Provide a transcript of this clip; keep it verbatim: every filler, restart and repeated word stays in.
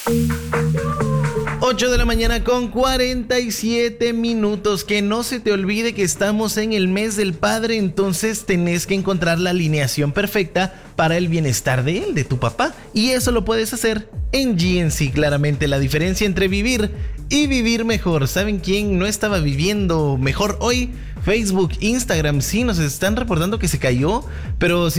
ocho de la mañana con cuarenta y siete minutos. Que no se te olvide que estamos en el mes del padre, entonces tenés que encontrar la alineación perfecta para el bienestar de él, de tu papá. Y eso lo puedes hacer en G N C. Claramente la diferencia entre vivir y vivir mejor. ¿Saben quién no estaba viviendo mejor hoy? Facebook, Instagram, sí, nos están reportando que se cayó, pero si